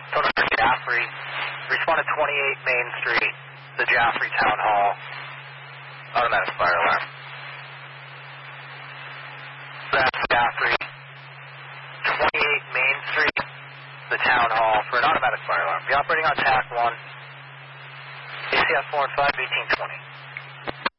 Phone number Jaffrey. Respond to 28 Main Street, the Jaffrey Town Hall. Automatic fire alarm. That's Jaffrey. 28 Main Street, the Town Hall, for an automatic fire alarm. Be operating on TAC 1. ACS 4 and 5, 1820.